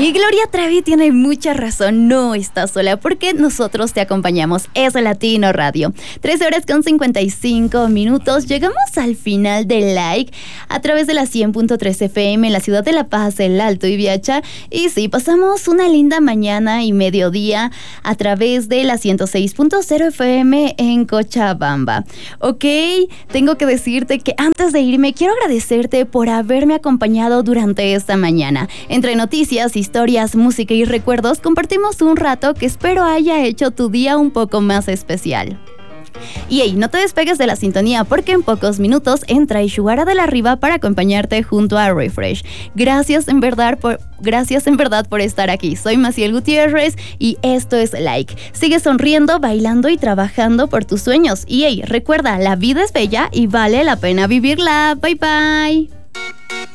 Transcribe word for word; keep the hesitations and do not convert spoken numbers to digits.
Y Gloria Trevi tiene mucha razón, no estás sola porque nosotros te acompañamos. Es Latino Radio. trece horas con cincuenta y cinco minutos. Llegamos al final de Like a través de la cien punto tres F M en la ciudad de La Paz, El Alto y Viacha. Y sí, pasamos una linda mañana y mediodía a través de la ciento seis punto cero F M en Cochabamba. Ok, tengo que decirte que antes de irme quiero agradecerte por haberme acompañado durante esta mañana. Entre noticias, historias, música y recuerdos compartimos un rato que espero haya hecho tu día un poco más especial. Y hey, no te despegues de la sintonía porque en pocos minutos entra Ishuara de la Riva para acompañarte junto a Refresh. Gracias en verdad por, gracias en verdad por estar aquí. Soy Maciel Gutiérrez y esto es Like. Sigue sonriendo, bailando y trabajando por tus sueños. Y hey, recuerda, la vida es bella y vale la pena vivirla. Bye bye.